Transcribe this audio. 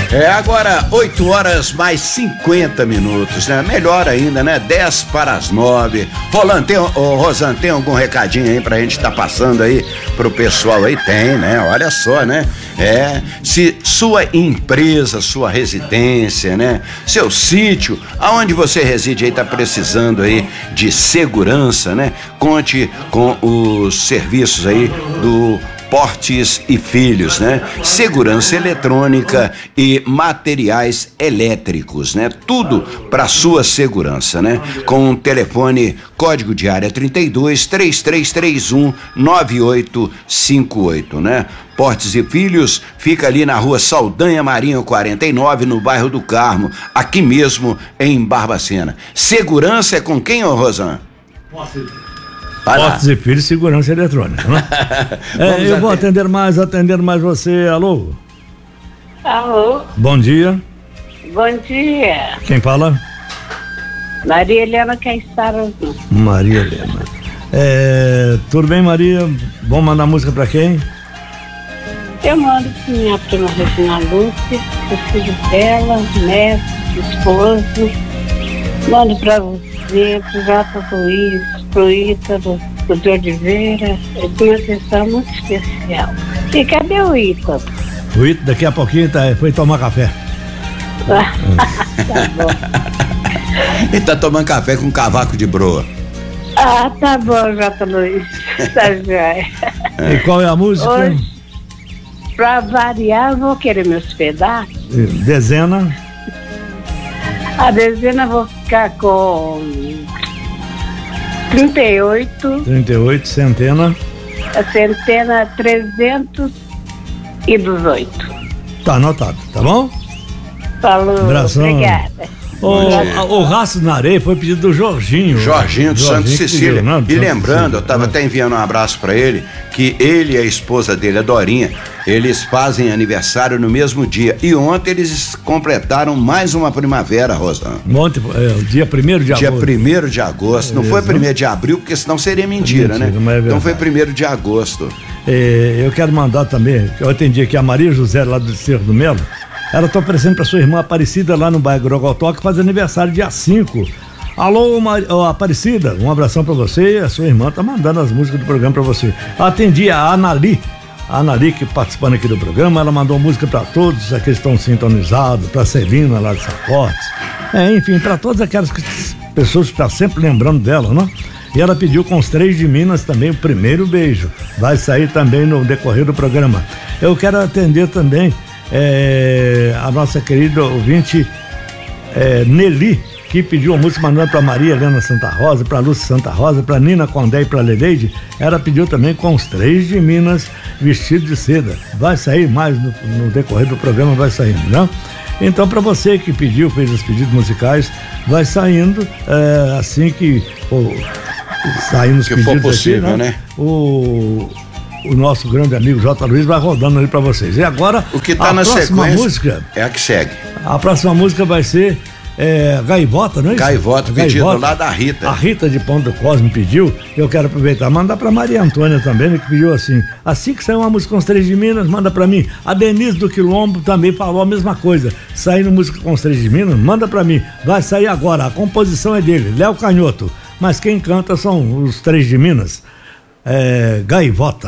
Agora 8 horas mais 50 minutos, né? Melhor ainda, né? 10 para as 9. Rosane, tem algum recadinho aí pra gente tá passando aí pro pessoal aí? Tem, né? Olha só, né? Se sua empresa, sua residência, né? Seu sítio, aonde você reside aí tá precisando aí de segurança, né? Conte com os serviços aí do Portes e Filhos, né? Segurança eletrônica e materiais elétricos, né? Tudo para sua segurança, né? Com o telefone código de área 32 3331 9858, né? Portes e Filhos fica ali na rua Saldanha Marinho 49, no bairro do Carmo, aqui mesmo em Barbacena. Segurança é com quem, ô Rosane? Portes e Filhos, segurança eletrônica, né? Eu vou atender mais você. Alô? Alô? Bom dia. Bom dia. Quem fala? Maria Helena Caissara. Maria Helena. Tudo bem, Maria? Vamos mandar música pra quem? Eu mando pra minha prima Regina Lúcia, o filho dela, neto, esposo. Mando pra você, pro Jota Luiz, pro Ítalo, pro de Oliveira. Eu tenho uma atenção muito especial. E cadê o Ítalo? O Ítalo daqui a pouquinho foi tomar café. Tá bom. Ele tá tomando café com cavaco de broa. Tá bom, Jota Luiz. Tá jóia. E qual é a música? Hoje, pra variar, eu vou querer me hospedar. Dezena? A dezena eu vou ficar com 38. 38, centena. A centena 318. Tá anotado, tá bom? Falou, abração. Obrigada. O Raço na Areia foi pedido do Jorginho. Jorginho de Santa Cecília. E lembrando, eu tava até enviando um abraço pra ele, que ele e a esposa dele, a Dorinha, eles fazem aniversário no mesmo dia. E ontem eles completaram mais uma primavera, Rosane. Ontem, dia 1º de agosto. Dia 1º de agosto. Não foi 1º de abril, porque senão seria mentira, né? Então foi 1º de agosto. Eu quero mandar também, eu atendi aqui a Maria José, lá do Cerro do Melo. Ela tá oferecendo pra sua irmã Aparecida lá no bairro Grogotó, que faz aniversário dia 5. Alô, Aparecida, um abração pra você. A sua irmã tá mandando as músicas do programa pra você. Atendi a Anali, que participando aqui do programa. Ela mandou música pra todos aqueles que estão sintonizados, pra Celina lá de Sacotes. Enfim, pra todas aquelas pessoas que estão sempre lembrando dela, né? E ela pediu com os 3 de Minas também o primeiro beijo. Vai sair também no decorrer do programa. Eu quero atender também a nossa querida ouvinte Nelly, que pediu uma música mandando pra Maria Helena Santa Rosa, pra Lúcia Santa Rosa, pra Nina Condé e pra Leleide. Ela pediu também com os 3 de Minas, vestido de seda. Vai sair mais no decorrer do programa, vai saindo, né? Então, pra você que pediu, fez os pedidos musicais, vai saindo assim que saindo os pedidos for possível, aqui, né? O nosso grande amigo J. Luiz vai rodando ali pra vocês. E agora, o que tá na sequência música é a que segue. A próxima música vai ser Gaivota, não é isso? Gaivota, pedido lá da Rita. A Rita de Ponto Cosme pediu. Eu quero aproveitar e mandar pra Maria Antônia também, né, que pediu assim que sair uma música com os 3 de Minas, manda pra mim. A Denise do Quilombo também falou a mesma coisa. Saindo música com os 3 de Minas, manda pra mim. Vai sair agora, a composição é dele, Léo Canhoto. Mas quem canta são os 3 de Minas. Gaivota.